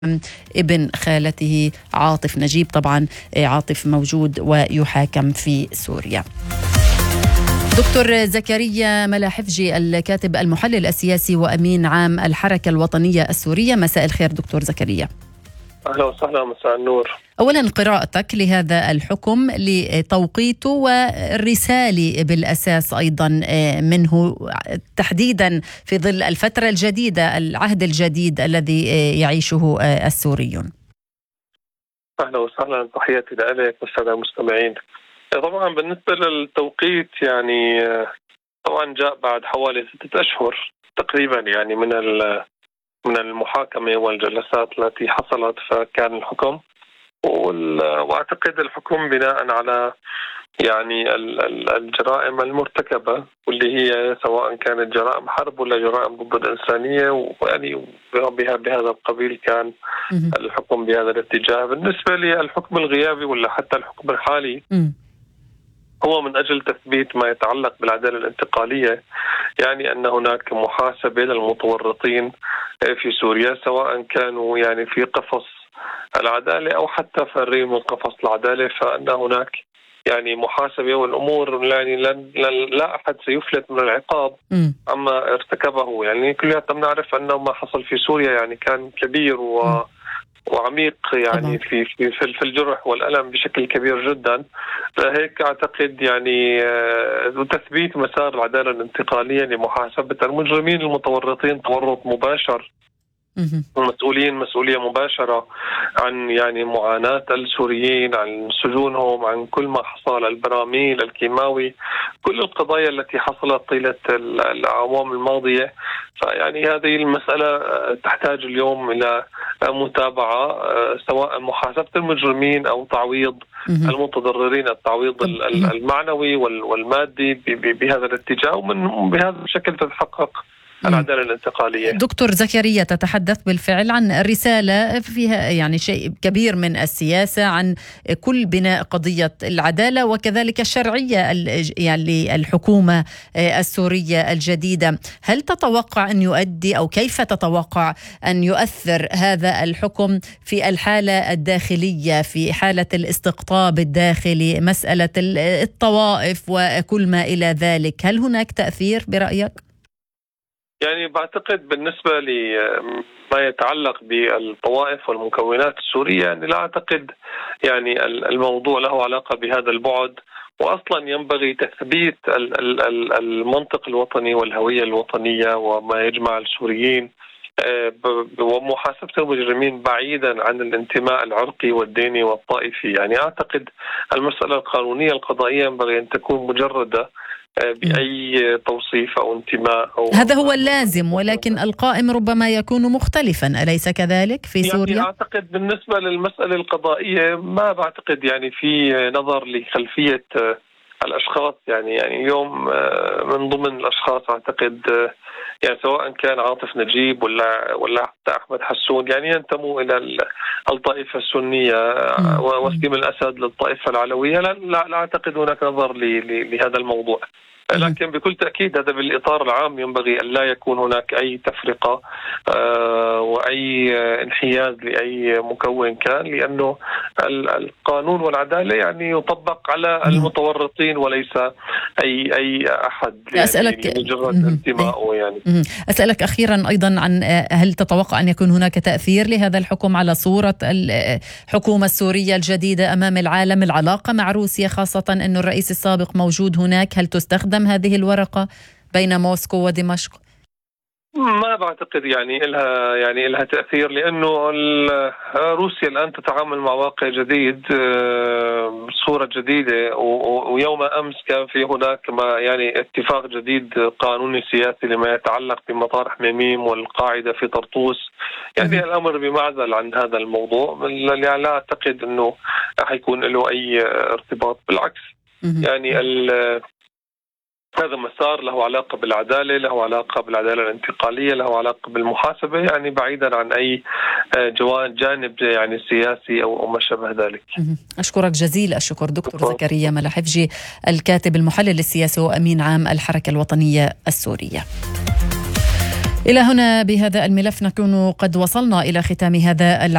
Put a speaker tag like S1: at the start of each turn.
S1: ابن خالته عاطف نجيب. طبعا عاطف موجود ويحاكم في سوريا. دكتور زكريا ملاحفجي، الكاتب المحلل السياسي وأمين عام الحركة الوطنية السورية، مساء الخير دكتور زكريا.
S2: أهلا وسهلا، مساء النور.
S1: أولا قراءتك لهذا الحكم لتوقيته والرسالة بالأساس أيضا منه، تحديدا في ظل الفترة الجديدة، العهد الجديد الذي يعيشه السوريون.
S2: أهلا وسهلا، تحياتي لك والسادة المستمعين. طبعا بالنسبة للتوقيت طبعا جاء بعد حوالي 6 أشهر تقريبا من المحاكمة والجلسات التي حصلت، فكان الحكم واعتقد الحكم بناء على الجرائم المرتكبة، واللي هي سواء كانت جرائم حرب ولا جرائم ضد الإنسانية، بهذا القبيل كان الحكم بهذا الاتجاه. بالنسبة للحكم الغيابي ولا حتى الحكم الحالي هو من أجل تثبيت ما يتعلق بالعدالة الانتقالية، أن هناك محاسبة للمتورطين في سوريا، سواء كانوا في قفص العدالة أو حتى فرين من قفص العدالة، فأن هناك محاسبة، والأمور لا أحد سيفلت من العقاب عما ارتكبه. كلنا نعرف أنه ما حصل في سوريا كان كبير وعميق في الجرح والألم بشكل كبير جدا. فهيك أعتقد تثبيت مسار العدالة الانتقالية لمحاسبة المجرمين المتورطين تورط مباشر، مسؤولية مباشرة عن معاناة السوريين، عن سجونهم، عن كل ما حصل، البراميل، الكيماوي، كل القضايا التي حصلت طيلة الأعوام الماضية. هذه المسألة تحتاج اليوم إلى متابعة، سواء محاسبة المجرمين أو تعويض المتضررين، التعويض المعنوي والمادي بهذا الاتجاه، ومن بهذا الشكل تتحقق العدالة الانتقالية.
S1: دكتور زكريا، تتحدث بالفعل عن رسالة فيها شيء كبير من السياسة، عن كل بناء قضية العدالة وكذلك الشرعية للحكومة السورية الجديدة. هل تتوقع أن يؤدي، أو كيف تتوقع أن يؤثر هذا الحكم في الحالة الداخلية، في حالة الاستقطاب الداخلي، مسألة الطوائف وكل ما إلى ذلك؟ هل هناك تأثير برأيك؟
S2: بعتقد بالنسبة لما يتعلق بالطوائف والمكونات السورية، لا أعتقد الموضوع له علاقة بهذا البعد، وأصلا ينبغي تثبيت المنطق الوطني والهوية الوطنية وما يجمع السوريين، ومحاسبة المجرمين بعيدا عن الانتماء العرقي والديني والطائفي. أعتقد المسألة القانونية القضائية ينبغي أن تكون مجردة بأي توصيف أو انتماء
S1: هذا هو اللازم، ولكن القائم ربما يكون مختلفا، أليس كذلك في سوريا؟
S2: أعتقد بالنسبة للمسألة القضائية ما بعتقد في نظر لخلفية الأشخاص. اليوم من ضمن الأشخاص أعتقد سواء كان عاطف نجيب ولا حتى أحمد حسون ينتموا إلى الطائفة السنية، وسيم الأسد للطائفة العلوية. لا أعتقد هناك نظر لهذا الموضوع، لكن بكل تأكيد هذا بالإطار العام ينبغي أن لا يكون هناك أي تفرقة وأي انحياز لأي مكون كان، لأنه القانون والعدالة يطبق على المتورطين وليس أي أحد مجرد انتمائه.
S1: أسألك أخيرا أيضا عن هل تتوقع أن يكون هناك تأثير لهذا الحكم على صورة الحكومة السورية الجديدة أمام العالم؟ العلاقة مع روسيا، خاصة أن الرئيس السابق موجود هناك، هل تستخدم هذه الورقة بين موسكو ودمشق؟
S2: ما بعتقد إلها تأثير، لأنه روسيا الآن تتعامل مع واقع جديد بصورة جديدة، ويوم أمس كان في هناك اتفاق جديد قانوني سياسي لما يتعلق بمطار حميميم والقاعدة في طرطوس. الأمر بمعزل عن هذا الموضوع، لا أعتقد أنه حيكون له أي ارتباط، بالعكس. هذا مسار له علاقة بالعدالة، له علاقة بالعدالة الانتقالية، له علاقة بالمحاسبة، بعيدا عن أي جانب سياسي أو ما شابه ذلك.
S1: أشكرك جزيل الشكر دكتور زكريا ملاحفجي، الكاتب المحلل السياسي وأمين عام الحركة الوطنية السورية. إلى هنا بهذا الملف نكون قد وصلنا إلى ختام هذا